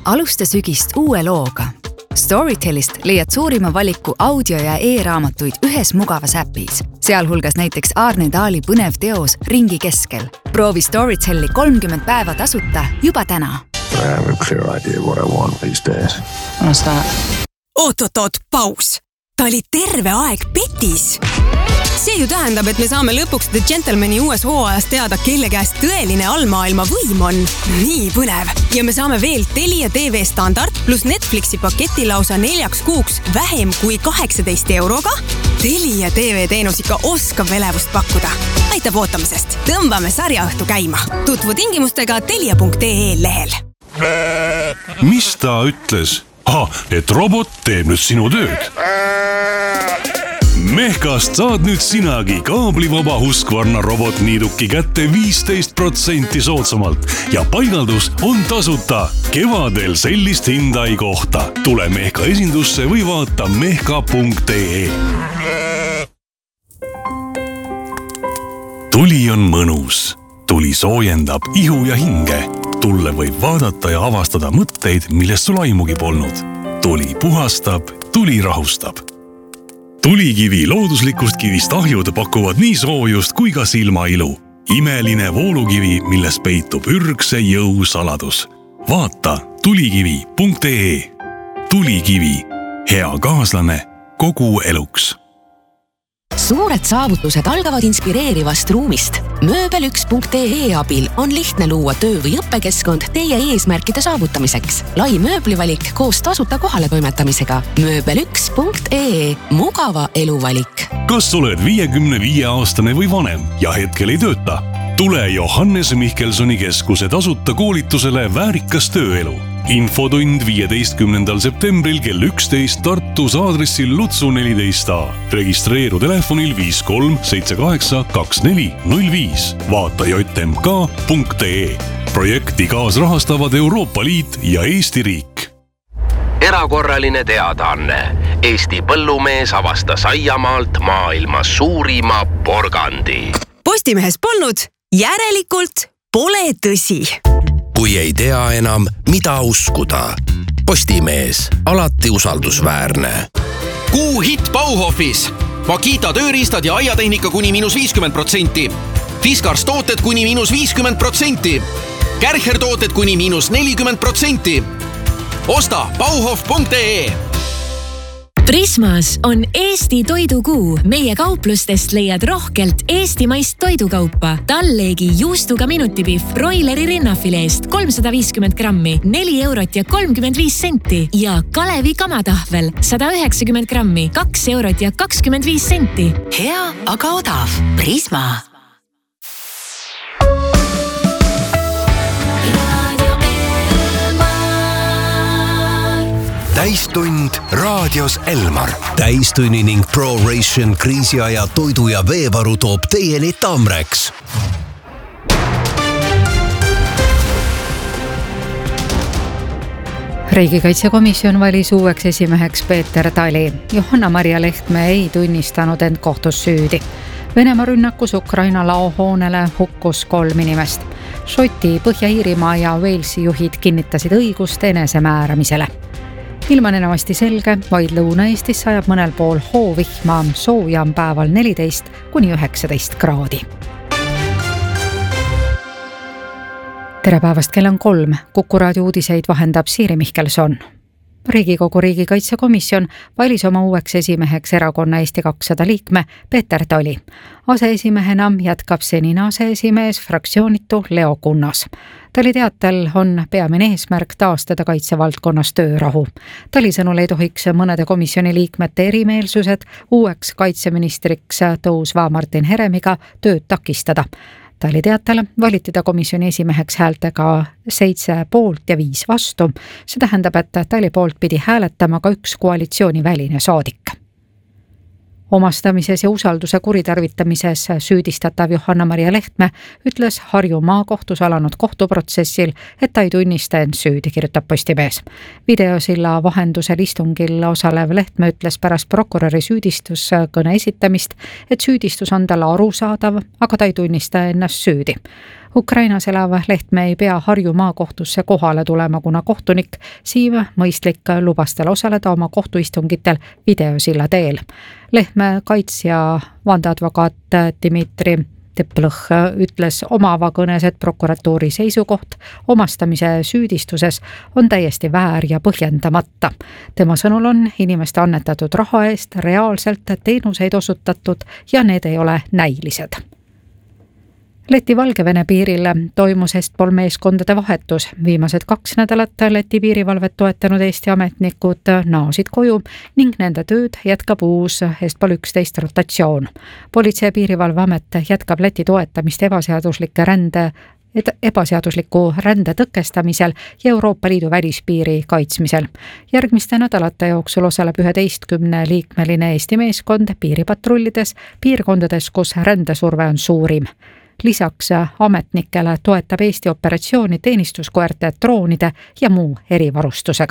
Alusta sügist uue looga. Storytelist leiad suurima valiku audio- ja e-raamatuid ühes mugavas äpis, sealhulgas näiteks Aarne Taali põnev teos Ringi keskel. Proovi Storytelli 30 päeva tasuta juba täna. I have a clear idea what I want these days. What's that? Oot, paus. Ta oli terve aeg petis. See ju tähendab, et me saame lõpuks The Gentlemani uues hooajas teada, kelle käest tõeline allmaailma võim on. Nii põnev. Ja me saame veel Telia TV standard plus Netflixi paketi lausa 4 kuuks vähem kui 18 euroga. Telia TV teenus ikka oskab elevust pakkuda. Aitab ootamisest. Tõmbame sarjaõhtu käima. Tutvu tingimustega telia.ee lehel. Mis ta ütles? Et robot teeb nüüd sinu tööd. Mehkast saad nüüd sinagi kaablivaba Husqvarna robotniiduki kätte 15% soodsamalt ja paigaldus on tasuta. Kevadel sellist hinda ei kohta. Tule Mehka esindusse või vaata mehka.ee. Tuli on mõnus. Tuli soojendab ihu ja hinge. Tulle võib vaadata ja avastada mõtteid, millest sul aimugi polnud. Tuli puhastab, tuli rahustab. Tulikivi looduslikust kivist ahjud pakuvad nii soojust kui ka silmailu. Imeline voolukivi, milles peitub ürgse jõu saladus. Vaata tulikivi.ee. Tulikivi. Hea kaaslane kogu eluks. Suured saavutused algavad inspireerivast ruumist. Mööbel1.ee abil on lihtne luua töö- või õppekeskkond teie eesmärkide saavutamiseks. Lai mööblivalik koos tasuta kohale toimetamisega. Mööbel1.ee. Mugava eluvalik. Kas oled 55-aastane või vanem ja hetkel ei tööta? Tule Johannes Mihkelsoni keskuse tasuta koolitusele Väärikas tööelu. Infotund 15. septembril kell 11 Tartus aadressil Lutsu 14a. Registreeru telefonil 53782405. Vaata jmk.ee. Projekti kaasrahastavad Euroopa Liit ja Eesti riik. Erakorraline teadaanne. Eesti põllumees avastas aiamaalt maailma suurima porgandi. Postimehes polnud, järelikult pole tõsi. Kui ei tea enam, mida uskuda. Postimees, alati usaldusväärne. Kuu hitt Bauhofis. Makita tööriistad ja aiatehnika kuni -50%. Fiskars tooted kuni -50%. Kärcher tooted kuni -40%. Osta bauhof.ee. Prismas on Eesti toidukuu. Meie kauplustest leiad rohkelt eestimaist toidukaupa. Talleegi juustuga minutipihv broileri rinnafileest 350 grammi, 4 eurot ja 35 senti. Ja Kalevi kamatahvel 190 grammi, 2 eurot ja 25 senti. Hea, aga odav. Prisma. Täistund raadios Elmar. Täistunni ning ProRation kriisiaja toidu ja veevaru toob teieni Tamreks. Riigikaitsekomisjon valis uueks esimeheks Peeter Tali. Johanna-Maria Lehtme ei tunnistanud end kohtus süüdi. Venemaa rünnakus Ukraina laohoonele hukkus 3 inimest. Šoti, Põhja-Iirimaa ja Walesi juhid kinnitasid õigust enesemääramisele. Ilm on enamasti selge, vaid Lõuna-Eestis sajab mõnel pool hoovihma, sooja on päeval 14 kuni 19 kraadi. Tere päevast, kell on 3. Kuku raadio uudiseid vahendab Siiri Mihkelson. Riigikogu riigikaitsekomisjon valis oma uueks esimeheks erakonna Eesti 200 liikme Peeter Tali. Aseesimehena jätkab senine aseesimees fraktsioonitu Leo Kunnas. Tali teatel on peamine eesmärk taastada kaitsevaldkonnas töörahu. Tali sõnul ei tohiks mõnede komisjoni liikmete erimeelsused uueks kaitseministriks tõusva Martin Heremiga tööd takistada. Tali teatel valiti ta komisjoni esimeheks häältega 7 poolt ja 5 vastu. See tähendab, et Tali poolt pidi hääletama ka üks koalitsiooniväline saadik. Omastamises ja usalduse kuritarvitamises süüdistatav Johanna-Maria Lehtme ütles Harju maakohtus alanud kohtuprotsessil, et ta ei tunnista end süüdi, kirjutab Postimees. Videosilla vahendusel istungil osalev Lehtme ütles pärast prokuröri süüdistuskõne esitamist, et süüdistus on talle arusaadav, aga ta ei tunnista ennast süüdi. Ukrainas elav Lehtme ei pea Harju maakohtusse kohale tulema, kuna kohtunik Siim Mõistlik lubas tal osaleda oma kohtuistungitel videosilla teel. Lehtme kaitsja vandeadvokaat Dmitri Teplõh ütles oma avakõnes, et prokuratuuri seisukoht omastamise süüdistuses on täiesti väär ja põhjendamata. Tema sõnul on inimeste annetatud raha eest reaalselt teenuseid osutatud ja need ei ole näilised. Läti-Valgevene piiril toimus Estpol meeskondade vahetus. Viimased 2 nädalat Läti piirivalvet toetanud Eesti ametnikud naasid koju ning nende tööd jätkab uus Estpol 11 rotatsioon. Politsei- ja piirivalveamet jätkab Läti toetamist ebaseadusliku rände tõkestamisel ja Euroopa Liidu välispiiri kaitsmisel. Järgmiste nädalate jooksul osaleb 11-liikmeline Eesti meeskond piiripatrullides piirkondades, kus rändesurve on suurim. Lisaks ametnikele toetab Eesti operatsiooni teenistuskoerte, droonide ja muu erivarustusega.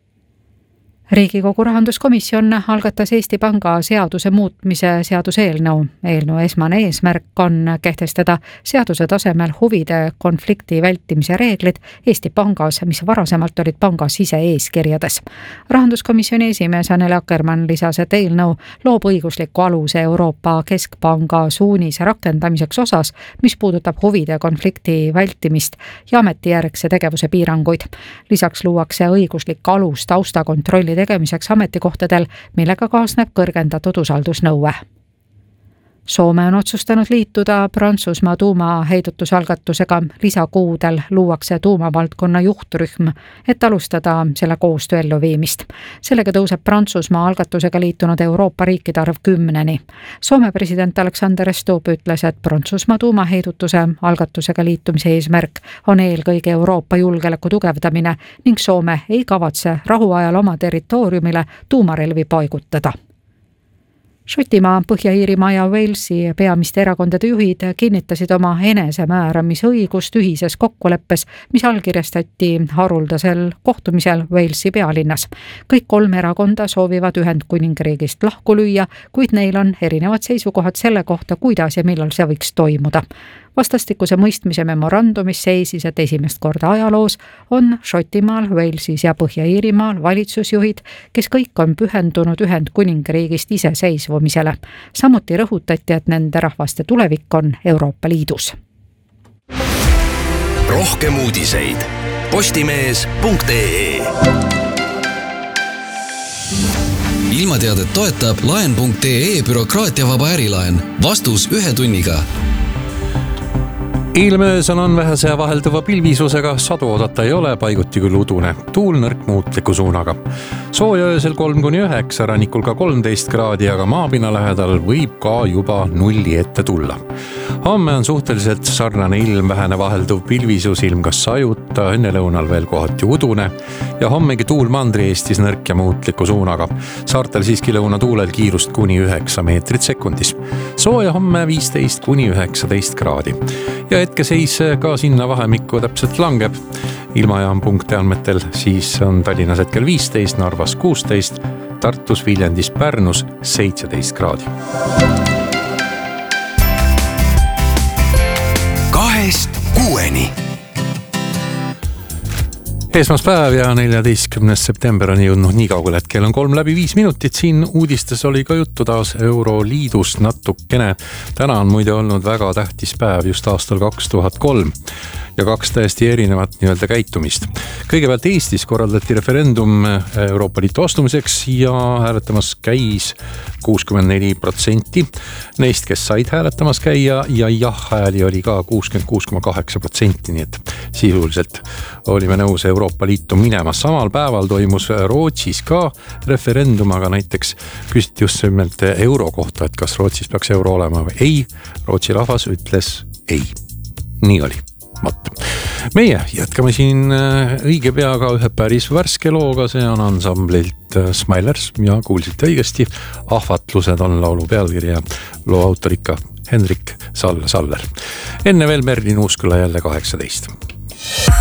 Riigikogu rahanduskomisjon algatas Eesti Panga seaduse muutmise seaduseelnõu. Eelnõu esmane eesmärk on kehtestada seaduse tasemel huvide konflikti vältimise reeglid Eesti Pangas, mis varasemalt olid panga sise-eeskirjades. Rahanduskomisjoni esimees Anneli Akkermann lisas, et eelnõu loob õigusliku aluse Euroopa Keskpanga suunise rakendamiseks osas, mis puudutab huvide konflikti vältimist ja ametijärgse tegevuse piiranguid. Lisaks luuakse õiguslik alus taustakontrolli tegemiseks ametikohtadel, millega kaasneb kõrgendatud usaldusnõue. Soome on otsustanud liituda Prantsusmaa tuumaheidutusalgatusega. Lisakuudel luuakse tuumavaldkonna juhtrühm, et alustada selle koostöö elluviimist. Sellega tõuseb Prantsusmaa algatusega liitunud Euroopa riikide arv 10-ni. Soome president Alexander Stubb ütles, et Prantsusmaa tuumaheidutuse algatusega liitumise eesmärk on eelkõige Euroopa julgeoleku tugevdamine ning Soome ei kavatse rahuajal oma territooriumile tuumarelvi paigutada. Šotimaa, Põhja-Iirimaa ja Walesi peamiste erakondade juhid kinnitasid oma enesemääramisõigust ühises kokkuleppes, mis allkirjastati haruldasel kohtumisel Walesi pealinnas. Kõik 3 erakonda soovivad Ühendkuningriigist lahku lüüa, kuid neil on erinevad seisukohad selle kohta, kuidas ja millal see võiks toimuda. Vastastikuse mõistmise memorandumis seisis, et esimest korda ajaloos on Šotimaal, Walesis ja Põhja-Iirimaal valitsusjuhid, kes kõik on pühendunud Ühendkuningriigist iseseisvumisele. Samuti rõhutati, et nende rahvaste tulevik on Euroopa Liidus. Rohkem uudiseid postimees.ee. Ilmateadet toetab laen.ee bürokraatiavaba ärilaen. Vastus 1 tunniga. Ilmöös on vähese vahelduva pilvisusega, sadu oodata ei ole, paiguti küll udune. Tuul nõrk muutliku suunaga. Sooja öösel 3-9, rannikul ka 13 kraadi, aga maapinna lähedal võib ka juba 0 ette tulla. Homme on suhteliselt sarnane ilm, vähene vahelduv pilvisus, ilm kas sajuta, ennelõunal veel kohati udune ja hommegi tuul Mandri-Eestis nõrk ja muutliku suunaga. Saartel siiski lõunatuulel kiirust kuni 9 meetrit sekundis. Sooja homme 15-19 kraadi. Ja hetkeseis ka sinna vahemikku täpselt langeb. Ilmajaam.ee andmetel siis on Tallinnas hetkel 15, Narvas 16, Tartus, Viljandis, Pärnus 17 kraadi. 2-6. Esmaspäev ja 14. september on jõudnud nii kaugele, et kell on 3:05 minutit. Siin uudistes oli ka juttu taas Euroliidust natukene. Täna on muide olnud väga tähtis päev just aastal 2003 ja 2 täiesti erinevat nii-öelda käitumist. Kõigepealt Eestis korraldati referendum Euroopa Liitu astumiseks ja hääletamas käis 64% neist, kes said hääletamas käia ja jah-hääli oli ka 66,8%, nii et sisuliselt olime nõus Euroopa Liitu minema. Samal päeval toimus Rootsis ka referendum, aga näiteks küsiti just nimelt euro kohta, et kas Rootsis peaks euro olema või ei. Rootsi rahvas ütles ei. Nii oli. Meie jätkame siin õige peaga ühe päris värske looga, see on ansamblilt Smilers ja kuulsite õigesti, Ahvatlused on laulu pealkiri ja loo autor ikka Hendrik Saller. Enne veel Merlin Uusküla jälle 18.